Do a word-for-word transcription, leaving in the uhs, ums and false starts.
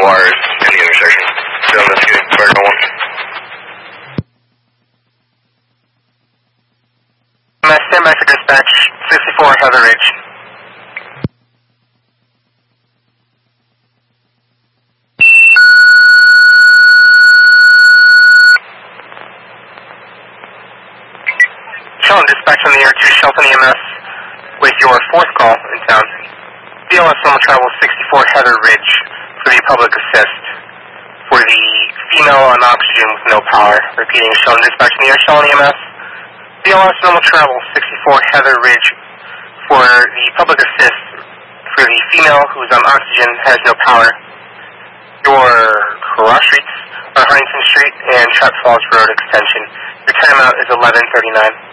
wires in the intersection. Still investigating Cardinal one. Stand by for dispatch, sixty-four Heather Ridge. Shelton dispatch on the air to Shelton E M S with your fourth call in town. B L S normal travel sixty-four Heather Ridge for the public assist for the female on oxygen with no power. Repeating, Shelton dispatch on the air, Shelton E M S. B L S normal travel sixty-four Heather Ridge for the public assist for the female who's on oxygen, has no power. Your cross streets are Huntington Street and Trap Falls Road extension. Your timeout is eleven thirty-nine.